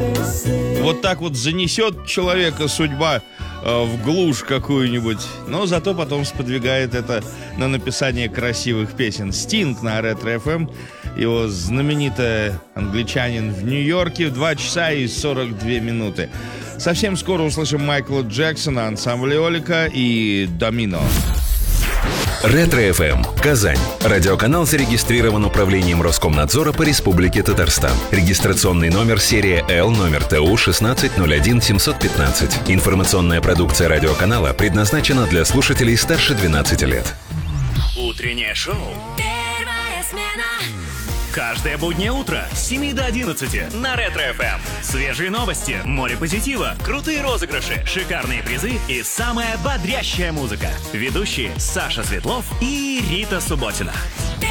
Вот так вот занесет человека судьба в глушь какую-нибудь, но зато потом сподвигает это на написание красивых песен. Стинг на Ретро-ФМ, его знаменитая «Англичанин в Нью-Йорке» в 2 часа и 42 минуты. Совсем скоро услышим Майкла Джексона, ансамбль «Эолика» и «Домино». Ретро-ФМ. Казань. Радиоканал зарегистрирован управлением Роскомнадзора по Республике Татарстан. Регистрационный номер серия Л, номер ТУ 1601715. Информационная продукция радиоканала предназначена для слушателей старше 12 лет. Утреннее шоу. Первая смена. Каждое буднее утро с 7 до 11 на Ретро-ФМ. Свежие новости, море позитива, крутые розыгрыши, шикарные призы и самая бодрящая музыка. Ведущие Саша Светлов и Рита Субботина.